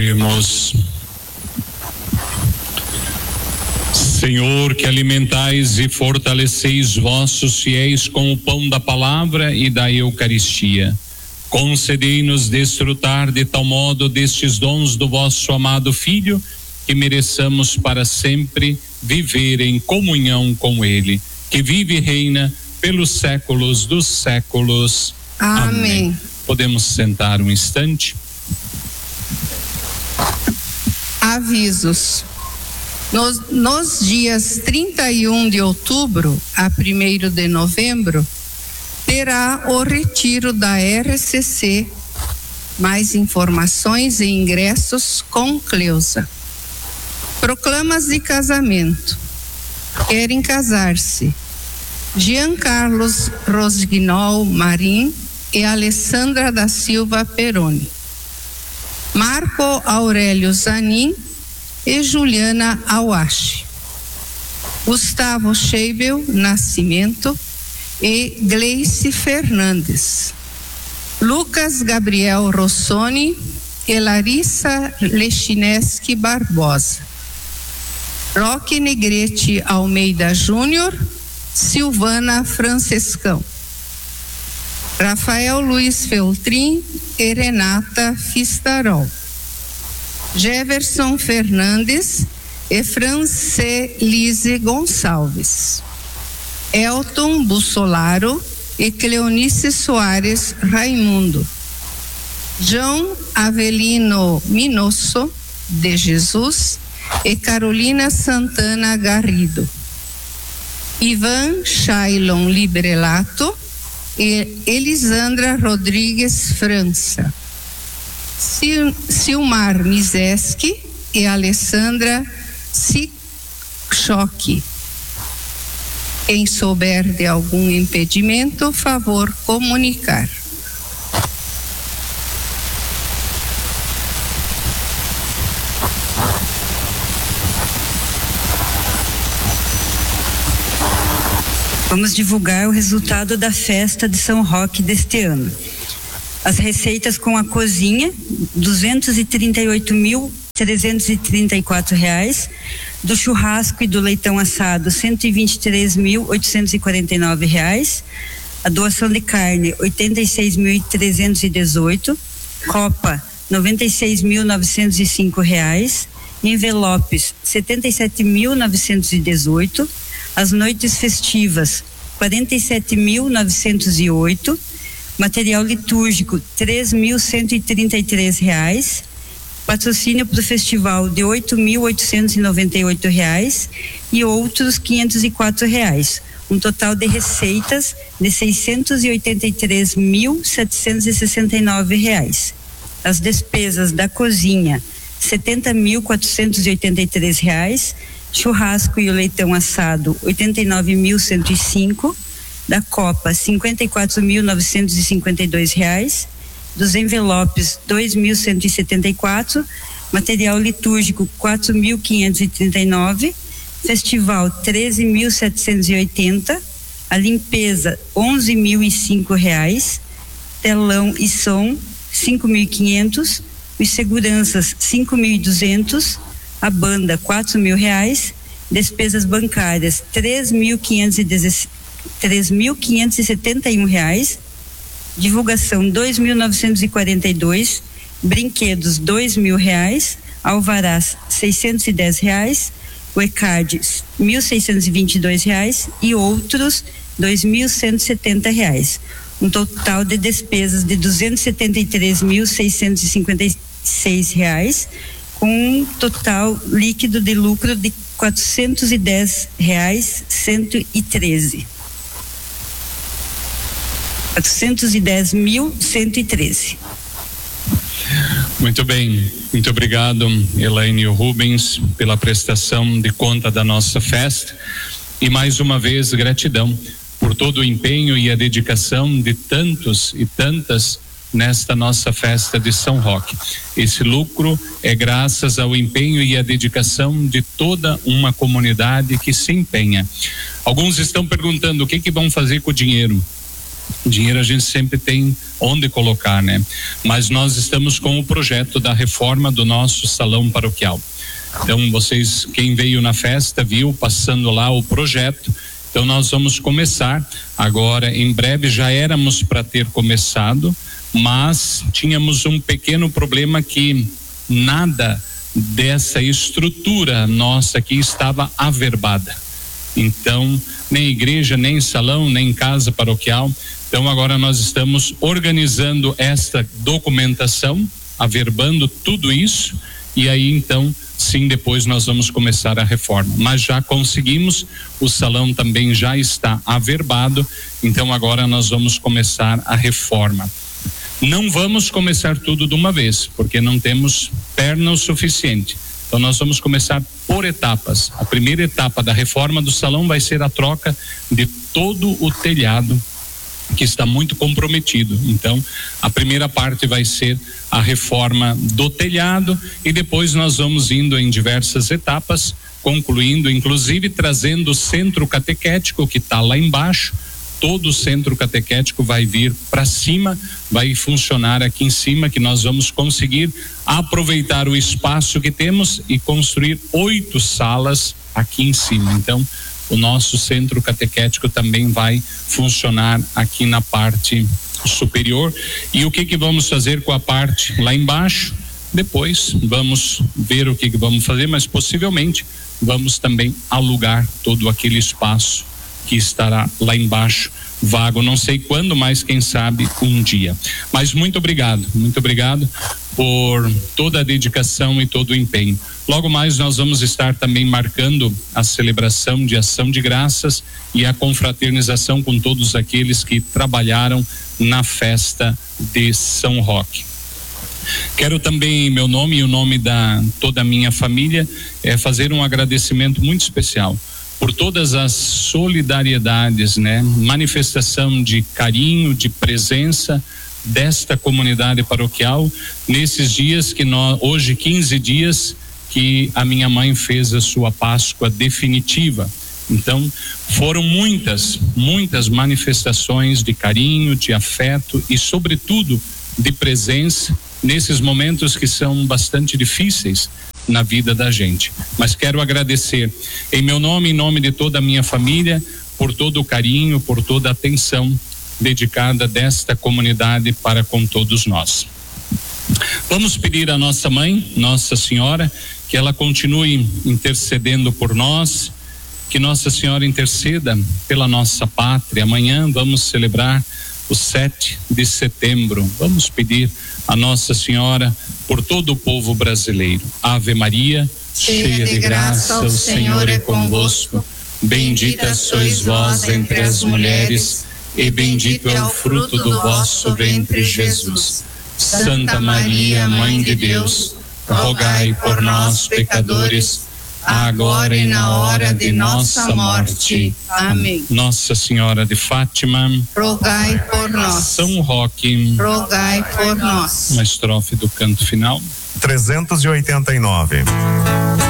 Irmãos, Senhor, que alimentais e fortaleceis vossos fiéis com o pão da palavra e da Eucaristia, concedei-nos desfrutar de tal modo destes dons do vosso amado Filho, que mereçamos para sempre viver em comunhão com Ele, que vive e reina pelos séculos dos séculos. Amém. Podemos sentar um instante. Avisos. Nos dias 31 de outubro a 1º de novembro, terá o retiro da RCC. Mais informações e ingressos com Cleusa. Proclamas de casamento. Querem casar-se Jean Carlos Rosignol Marim e Alessandra da Silva Peroni, Marco Aurélio Zanin e Juliana Awashi, Gustavo Scheibel Nascimento e Gleice Fernandes, Lucas Gabriel Rossoni e Larissa Lechineski Barbosa, Roque Negrete Almeida Júnior, Silvana Francescão, Rafael Luiz Feltrin e Renata Fistarol, Jefferson Fernandes e Francelise Gonçalves, Elton Bussolaro e Cleonice Soares Raimundo, João Avelino Minosso de Jesus e Carolina Santana Garrido, Ivan Shailon Librelato e Elisandra Rodrigues França, Silmar Mizeski e Alessandra Sichoque. Quem souber de algum impedimento, favor comunicar. Vamos divulgar o resultado da festa de São Roque deste ano. As receitas com a cozinha, R$ 238.334, do churrasco e do leitão assado, R$ 123.849, a doação de carne, R$ 86.318, copa, R$ 96.905, envelopes, R$ 77.918, as noites festivas, R$ 47.908, material litúrgico, R$ 3.133, patrocínio para o festival de R$ 8.898 e outros R$ 504, um total de receitas de R$ 683.769. As despesas da cozinha, R$ 70.483, churrasco e o leitão assado, R$ 89.105, da copa, R$ 54.952, dos envelopes, R$ 2.174, material litúrgico, R$ 4.539, festival, R$ 13.780, a limpeza, R$ 11.005, telão e som, R$ 5.500, os seguranças, R$ 5.200, a banda, R$ 4.000, despesas bancárias, R$ 3.571, divulgação, R$ 2.942, brinquedos, R$ 2.000, alvarás, R$ 610, o ECAD, R$ 1.622 e outros, R$ 2.170, um total de despesas de R$ 273.656, com um total líquido de lucro de R$ 410.113. 410.113. Muito bem, muito obrigado, Elaine Rubens, pela prestação de conta da nossa festa, e mais uma vez gratidão por todo o empenho e a dedicação de tantos e tantas nesta nossa festa de São Roque. Esse lucro é graças ao empenho e à dedicação de toda uma comunidade que se empenha. Alguns estão perguntando o que vão fazer com o dinheiro. Dinheiro a gente sempre tem onde colocar, né? Mas nós estamos com o projeto da reforma do nosso salão paroquial. Então vocês, quem veio na festa, viu passando lá o projeto. Então nós vamos começar agora, em breve. Já éramos para ter começado, mas tínhamos um pequeno problema, que nada dessa estrutura nossa aqui estava averbada. Então, nem igreja, nem salão, nem casa paroquial. Então agora nós estamos organizando esta documentação, averbando tudo isso, e aí então sim, depois nós vamos começar a reforma. Mas já conseguimos, o salão também já está averbado, então agora nós vamos começar a reforma. Não vamos começar tudo de uma vez, porque não temos perna o suficiente. Então nós vamos começar por etapas. A primeira etapa da reforma do salão vai ser a troca de todo o telhado, que está muito comprometido. Então a primeira parte vai ser a reforma do telhado, e depois nós vamos indo em diversas etapas, concluindo, inclusive trazendo o centro catequético que está lá embaixo. Todo o centro catequético vai vir para cima, vai funcionar aqui em cima, que nós vamos conseguir aproveitar o espaço que temos e construir 8 salas aqui em cima. Então o nosso centro catequético também vai funcionar aqui na parte superior. E o que vamos fazer com a parte lá embaixo? Depois vamos ver o que vamos fazer, mas possivelmente vamos também alugar todo aquele espaço que estará lá embaixo vago, não sei quando, mas quem sabe um dia. Mas muito obrigado por toda a dedicação e todo o empenho. Logo mais nós vamos estar também marcando a celebração de ação de graças e a confraternização com todos aqueles que trabalharam na festa de São Roque. Quero também, em meu nome e o nome da toda a minha família, fazer um agradecimento muito especial por todas as solidariedades, né? Manifestação de carinho, de presença desta comunidade paroquial nesses dias que hoje 15 dias que a minha mãe fez a sua Páscoa definitiva. Então foram muitas manifestações de carinho, de afeto e sobretudo de presença nesses momentos que são bastante difíceis na vida da gente. Mas quero agradecer em meu nome, em nome de toda a minha família, por todo o carinho, por toda a atenção dedicada desta comunidade para com todos nós. Vamos pedir à nossa mãe, Nossa Senhora, que ela continue intercedendo por nós, que Nossa Senhora interceda pela nossa pátria. Amanhã vamos celebrar o 7 de setembro. Vamos pedir a Nossa Senhora por todo o povo brasileiro. Ave Maria, cheia de graça, o Senhor é convosco. Bendita sois vós entre as mulheres, e bendito é o fruto do vosso ventre, Jesus. Santa Maria, Mãe de Deus, rogai por nós, pecadores, agora e na hora de nossa morte. Amém. Nossa Senhora de Fátima, rogai por nós. São Roque, rogai por nós. Uma estrofe do canto final. 389.